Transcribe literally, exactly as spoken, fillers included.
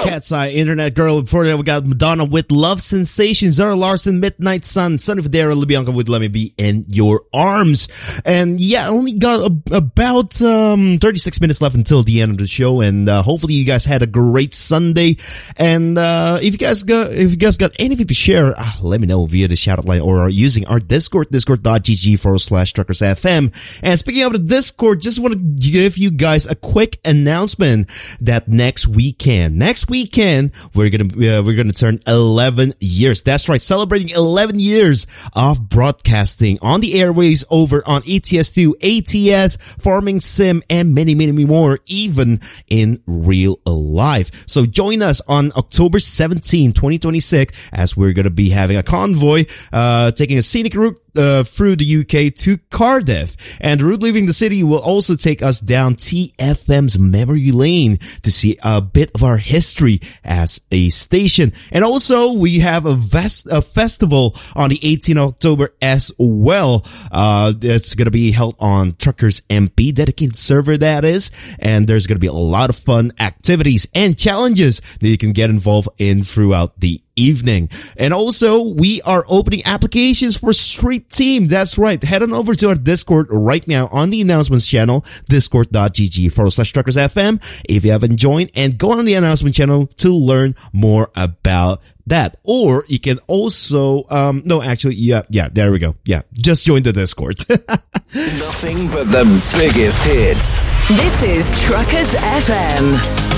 Cat's Eye, Internet Girl. Before that, we got Madonna with Love Sensation, Zara Larson, Midnight Sun, Sonny Fodera, LaBianca with Let Me Be in Your Arms. And yeah, I only got a, about um, thirty-six minutes left until the end of the show, and uh, hopefully you guys had a great Sunday. And uh, if you guys got if you guys got anything to share, uh, let me know via the shout out line or using our Discord, discord.gg forward slash truckers FM. And speaking of the Discord, just want to give you guys a quick announcement that next weekend, next weekend, we're gonna uh, we're gonna turn eleven years. That's right, celebrating eleven years of broadcasting on the airways over on A T S two, A T S, Farming Sim, and many, many, many more, even in real life. So join us on October seventeenth, twenty twenty-six, as we're gonna be having a convoy, uh, taking a scenic route Uh, through the U K to Cardiff. And the route leaving the city will also take us down T F M's memory lane to see a bit of our history as a station. And also, we have a, vest, a festival on the eighteenth of October as well. Uh, it's going to be held on Truckers M P, dedicated server that is. And there's going to be a lot of fun activities and challenges that you can get involved in throughout the evening. And also, we are opening applications for Street Team. That's right. Head on over to our Discord right now on the announcements channel, discord.gg forward slash truckers FM, if you haven't joined, and go on the announcement channel to learn more about that. Or you can also, um, no, actually, yeah, yeah, there we go. Yeah, just join the Discord. Nothing but the biggest hits. This is Truckers F M.